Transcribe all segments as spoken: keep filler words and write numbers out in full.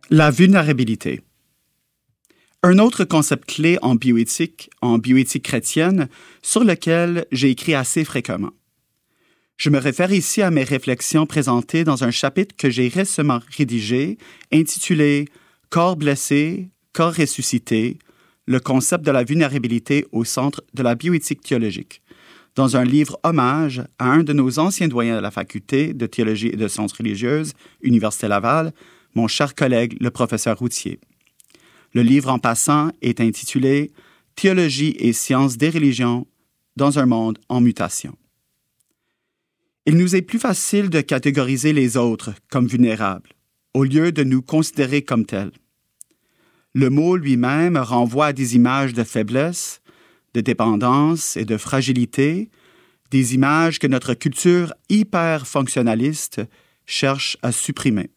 La vulnérabilité. Un autre concept clé en bioéthique, en bioéthique chrétienne, sur lequel j'ai écrit assez fréquemment. Je me réfère ici à mes réflexions présentées dans un chapitre que j'ai récemment rédigé, intitulé « Corps blessé, corps ressuscité, le concept de la vulnérabilité au centre de la bioéthique théologique », dans un livre hommage à un de nos anciens doyens de la faculté de théologie et de sciences religieuses, Université Laval, mon cher collègue, le professeur Routier. Le livre en passant est intitulé « Théologie et sciences des religions dans un monde en mutation ». Il nous est plus facile de catégoriser les autres comme vulnérables, au lieu de nous considérer comme tels. Le mot lui-même renvoie à des images de faiblesse, de dépendance et de fragilité, des images que notre culture hyper-fonctionnaliste cherche à supprimer.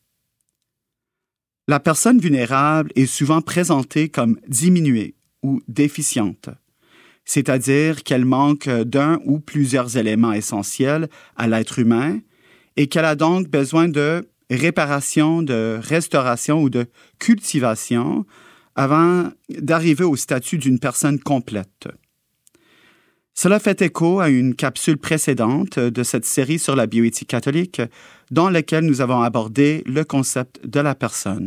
La personne vulnérable est souvent présentée comme diminuée ou déficiente, c'est-à-dire qu'elle manque d'un ou plusieurs éléments essentiels à l'être humain et qu'elle a donc besoin de réparation, de restauration ou de cultivation avant d'arriver au statut d'une personne complète. Cela fait écho à une capsule précédente de cette série sur la bioéthique catholique dans laquelle nous avons abordé le concept de la personne.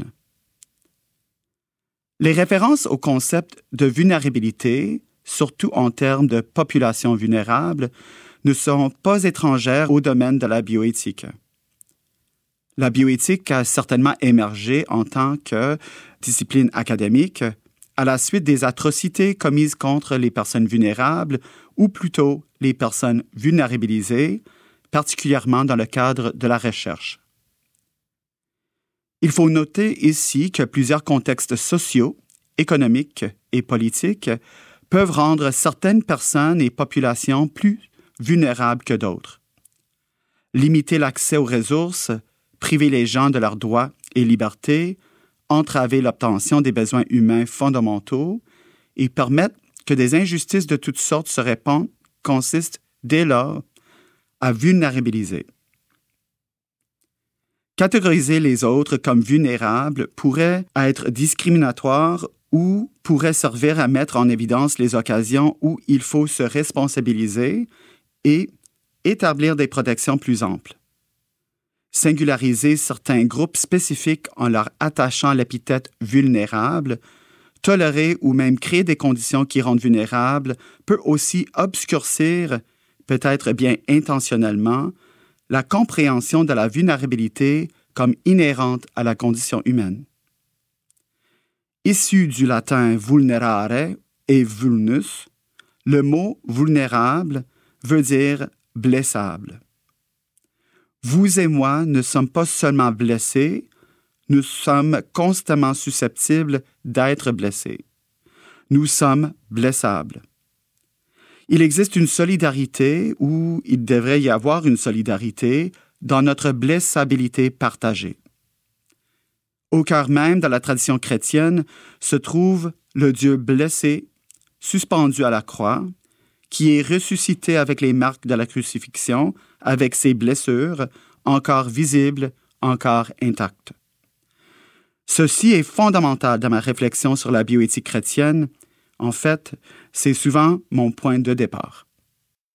Les références au concept de vulnérabilité, surtout en termes de population vulnérable, ne sont pas étrangères au domaine de la bioéthique. La bioéthique a certainement émergé en tant que discipline académique à la suite des atrocités commises contre les personnes vulnérables ou plutôt les personnes vulnérabilisées, particulièrement dans le cadre de la recherche. Il faut noter ici que plusieurs contextes sociaux, économiques et politiques peuvent rendre certaines personnes et populations plus vulnérables que d'autres. Limiter l'accès aux ressources, priver les gens de leurs droits et libertés, entraver l'obtention des besoins humains fondamentaux et permettre que des injustices de toutes sortes se répandent consiste dès lors à vulnérabiliser. Catégoriser les autres comme vulnérables pourrait être discriminatoire ou pourrait servir à mettre en évidence les occasions où il faut se responsabiliser et établir des protections plus amples. Singulariser certains groupes spécifiques en leur attachant l'épithète « vulnérable », tolérer ou même créer des conditions qui rendent vulnérables peut aussi obscurcir, peut-être bien intentionnellement, la compréhension de la vulnérabilité comme inhérente à la condition humaine. Issu du latin vulnerare et vulnus, le mot vulnérable veut dire blessable. Vous et moi ne sommes pas seulement blessés, nous sommes constamment susceptibles d'être blessés. Nous sommes blessables. Il existe une solidarité, ou il devrait y avoir une solidarité, dans notre blessabilité partagée. Au cœur même de la tradition chrétienne se trouve le Dieu blessé, suspendu à la croix, qui est ressuscité avec les marques de la crucifixion, avec ses blessures, encore visibles, encore intactes. Ceci est fondamental dans ma réflexion sur la bioéthique chrétienne. En fait, c'est souvent mon point de départ.